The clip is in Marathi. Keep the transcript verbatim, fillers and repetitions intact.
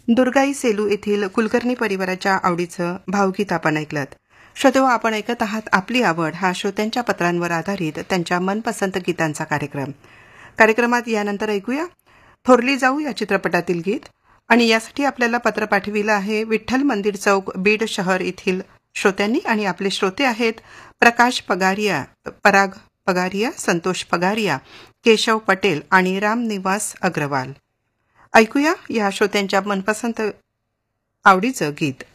दुर्गाई सेलू येथील कुलकर्णी परिवाराच्या आवडीचं भावगीत आपण ऐकलं. श्रोतेहो, आपण ऐकत आहात आपली आवड हा श्रोत्यांच्या पत्रांवर आधारित त्यांच्या मनपसंत गीतांचा कार्यक्रम. कार्यक्रमात यानंतर ऐकूया थोरली जाऊ या चित्रपटातील गीत. आणि यासाठी आपल्याला पत्र पाठविलं आहे विठ्ठल मंदिर चौक, बीड शहर येथील श्रोत्यांनी. आणि आपले श्रोते आहेत प्रकाश पगारिया, पराग पगारिया, संतोष पगारिया, केशव पटेल आणि रामनिवास अग्रवाल. ऐकूया या श्रोत्यांच्या मनपसंत आवडीचं गीत.